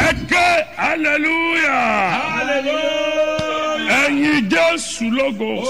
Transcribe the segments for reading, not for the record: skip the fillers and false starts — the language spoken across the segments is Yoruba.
Ẹ̀kẹ́ hallelujah. Hallelujah. Ẹ̀yin Jésù lógo.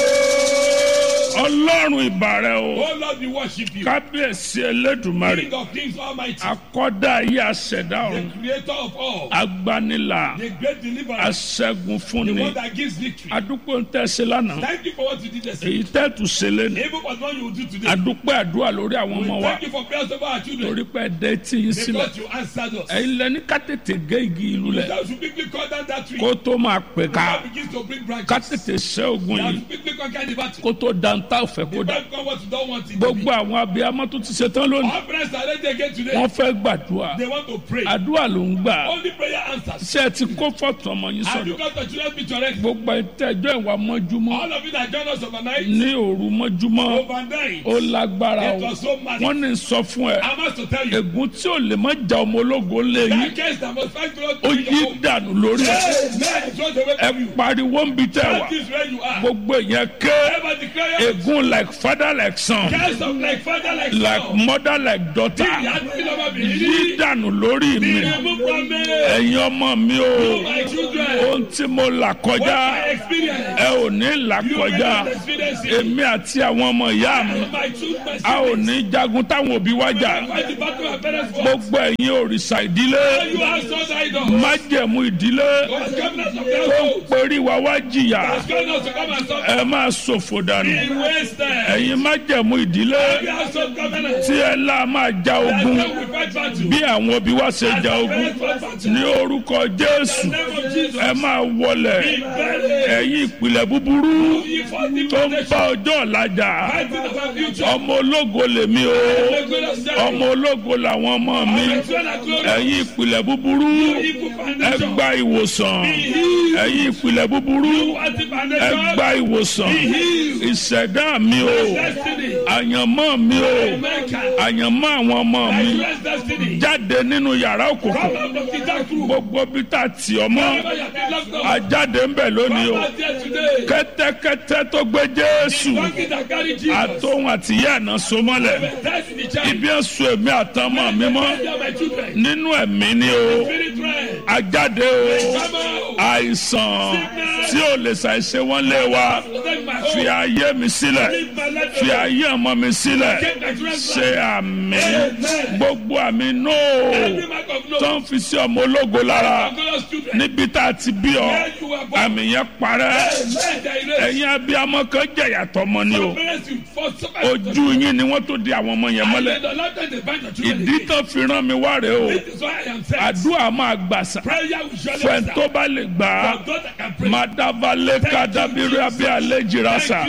Ọlọ́run ìbàrẹ̀ o. Oh Lord, we worship you. Kábíyèsí Elédùmarè. King of kings almighty. Akọ́dá ayé aṣẹ̀dá The ọ̀run. creator of all. Agbanilà. The great deliverer. Aṣẹ́gun The fúnni. one that gives victory. Adúpẹ́ ń tẹ̀sí lánàá. Thank you for what you did yesterday. Èyí tẹ́tù ṣe léni. Even for what you will do today. Adúpẹ́ àdúrà lórí àwọn We ọmọ wa. thank you for prayers over our children. Torí pé ẹ̀dẹ́ tí yín sílẹ̀. Because you answered us. Ẹ̀yin lẹni ká tètè gé igi ìlú lẹ̀. That should quickly cut down that tree. Kó tó máa pè ká. That begins to bring branches. Ká tètè ṣẹ́ ogun That yìí. should quickly conquer the battle. Kó tó dantá òfẹ́ kó dà. Become what you don't want it to be. Gbogbo àwọn abiyamọ tó ti ṣetán lónìí. Our friends are ready again today. Wọ́n fẹ́ gbàdúrà. They want to pray. Àdúrà ló ń gbà. Only prayer answers. Ṣé ẹ ti kó fọ́tò ọmọ yín Have you sọ̀dọ̀? got the children's picture ready? Gbogbo ìtẹ́jọ́ ìwà mọ́júmọ́ All of you that join us overnight, ní òru mọ́júmọ́ overnight, ó lágbára it o. was so massive. Wọ́n ní sọ fún ẹ. I must to tell you, Ègún tí ò lè má ja ọmọ ológo lé yín. that case that must fight God Ó to yí your home. dànù lórí ẹ. Amen. It's not the way Ẹ from you. pariwo ń bi tẹ́ wà. That is where you are. Gbogbo ìyẹn ké. Ever declare Ègún like father like son. case of like father, like Like son. mother like daughter. Yí dànù lórí mi. Remove from me. Ẹ̀yin ọmọ mi o. My children. Ohun tí mo là What kọjá. I experience. Ẹ ò ní là You will kọjá. not experience it. Èmi àti àwọn ọmọ ìyá mi. My children. A ò ní jagun táwọn òbí wá jà. Fight the battle of parents for. Gbogbo ẹ̀yin òrìṣà ìdílé. You are so idol. Májẹ̀mú ìdílé. God's covenant of Tó ń household. perí wa wá jìyà. God's covenant to come and suffer. Ẹ máa ṣòfò dànù. In wasted. Ẹ̀yin májẹ̀mú ìdílé. You are so covenant. Tí ẹ lá máa ja ogun. That's how we fight battle. Bí àwọn òbí wa ṣe ja ogun. Ní orúkọ Jésù. In the name of Jesus. Ẹ máa wọlẹ̀. Be buried. Ẹ̀yin ìpìlẹ̀ búburú. You fought the Tó ń foundation. bá ọjọ́ ọ̀la jà. Fighting of our future. Ọmọ ológo lèmi o. The glorious day. Ọmọ ológo làwọn ọmọ mi. Ẹ̀yin ìpìlẹ̀ búburú. Evil Ẹ foundation. gba ìwòsàn. Ẹ̀yin ìpìlẹ̀ búburú. Anti Ẹ foundation. gba ìwòsàn. Ìṣẹ̀dá mi o. Destiny. Àyànmọ́ mi o. America. Àyànmọ́ àwọn ọmọ mi. Nigeria's destiny. Jáde nínú yàrá òkùnkùn. Come out of the dark room. Gbogbo bí tá a tì ọ́ mọ́. Wherever you have been locked up. Ajáde ń bẹ̀ lónìí o. Come out here today. Kẹ́tẹ́kẹ́tẹ́ tó gbé Jésù. Donkey that carry Jesus. Àtòhun àtìyá àná so mọ́lẹ̀. That's in the child. Ibi ẹ̀sùn èmi àtọmọ mi mọ́. They are my children. Nínú ẹ̀mí ni o. Spirit realm. Ajáde o. Come out. Àìsàn tí ò lè ṣàìṣe wọ́n lé wa. Take my Fi home. ayé mi sílẹ̀. Leave my life Fi alone. ayé ọmọ mi sílẹ̀. Take my children's Ṣe life. àmì. Amen. Gbogbo àmì nóò. Every mark of no. Tó ń fi sí ọmọ ológo lára. Glorious children. Níbi tá a ti bí ọ. Where you were born. Àmì yẹn parẹ́. Amen. They erase. Ẹ̀yin abiyamọ kan jẹ̀yà tọmọ ni o. Parents, you for suffer. Ojú yín ni wọ́n tó di àwọn ọmọ yẹn And mọ́lẹ̀. the Lord they bind your children Ìdí again. tó fi rán mi wá rèé o. This is why I am saying. Àdúrà máa gbàsà. Prayer will surely Fẹ́ni answer. tó bá lè gbà á. For those that can pray. Madavale kadabiri abi alejirasa.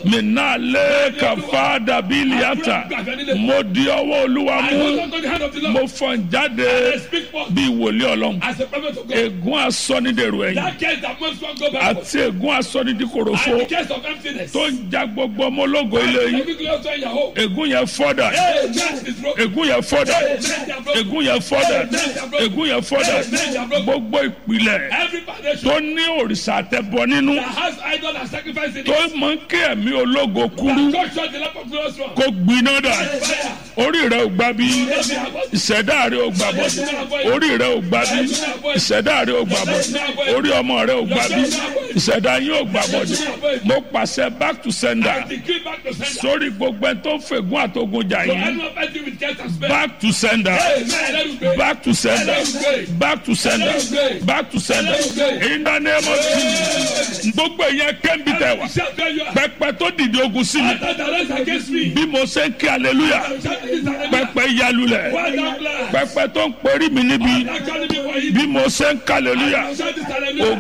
Minale kafa dabiliata. Mo di ọwọ́ Olúwa I mú. hold on to the hand of the Lord. Mo fọ́n jáde I speak for bí wòlíì Ọlọ́run. as a prophet of God. Ègún asọ́nidèrò ẹ̀yìn. That case that most one go back. Àti ègún asọ́nidìkòròfo. And the case of emptiness. Tó ń ja gbogbo ọmọ ológo ilé yìí. Every glorious one in your home. Ègún yẹn fọ́dà. Hey, church is broken. Ègún yẹn fọ́dà. Hey, they are broken. Ègún yẹn fọ́dà. Ègún yẹn fọ́dà. Gbogbo ìpìlẹ̀ Every foundation tó ní òrìṣà àtẹ̀bọ nínú. that has idol and sacrifice in Tó it. mọ̀ ń kí ẹ̀mí ológo kúrú. God shut the lamp of glorious one. Kó gbiná dà. Fire. Orí rẹ̀ ò gbà bí. Ìṣẹ̀dá rẹ̀ ò gbà bọ̀. Orí rẹ̀ ò gbà bí. Ìṣẹ̀dá rẹ̀ ò gbà bọ̀. Orí ọmọ rẹ̀ ò gbà bí. Ìṣẹ̀dá yín ò gbà bọ̀. Mo pàṣẹ back to sender. Decree back to sender. Sórí gbogbo ẹ̀ tó ń fègún àtogun jà So yín. anyone fighting with case and spell. Back to sender. Amen. Let us pray. Back to sender. Back to sender. Back to sender. In the name of Jesus. Gbogbo ìyẹn kẹ́ńbì tẹ̀ wá. Shout where you are. Pẹpẹ tó dìde ogun sí mi. That rise against me. Bí mo ṣe ń kí hallelujah. Shout this hallelujah. Pẹpẹ yalulẹ̀. Why that plan? Pẹpẹ tó ń perí mi níbi. Actually be for you. Bí mo ṣe ń kí hallelujah. Shout this hallelujah.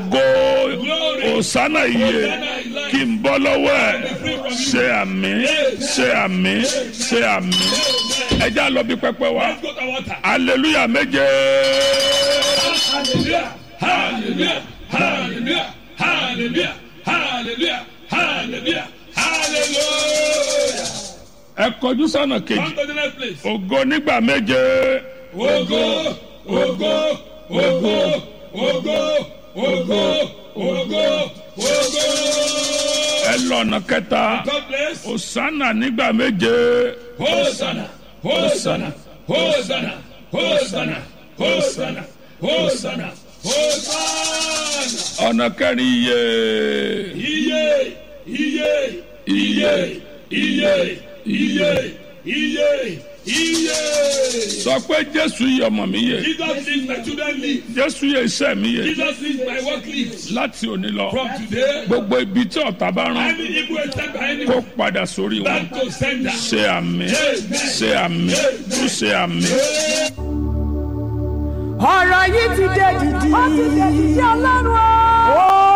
Ògo òsánà iye kí n bọ́ lọ́wọ́ ẹ̀. Ṣe àmì. Ṣe àmì. Ṣe àmì. Ẹ já lọ bí pẹpẹ wa. Let's go to water. Hallelujah méje. Hallelujah. Hallelujah. Hallelujah. Hallelujah. Hallelujah. Hallelujah. Hallelujah. Ẹ kọjú sọ́nà Come kejì. to the next place. Ògo nígbà méje. Ogo, ogo, ogo, ogo, ogo, ogo, ogo. Ẹ lọ́nà kẹta. God bless. Òsánà nígbà méje. Hosanna, Hosanna, Hosanna, Hosanna, Hosanna, Hosanna, Hosanna. ọ̀nà kẹrin iye. Iye, iye, iye, iye, iye, iye, iye. sọ pé Jésù yẹ ọmọ mi yẹ. Jesus lives, my children live. Jésù yẹ iṣẹ́ mi yẹ. Jesus lives, my work lives. láti òní lọ. From today, gbogbo ibi tí ọ̀tá bá rán any evil attack by any kó padà sórí wọn. back to sender. ṣe àmì ṣe àmì ṣe àmì. ọ̀rọ̀ yìí ti dé dìdì. ó ti dé dìdì Ọlọ́run o.